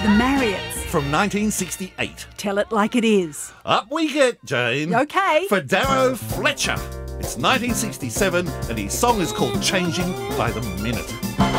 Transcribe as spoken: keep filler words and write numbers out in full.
The Marriotts. From nineteen sixty-eight. Tell it like it is. Up we get, Jane. OK. For Darrow Fletcher. It's nineteen sixty-seven and his song is called Changing by the Minute.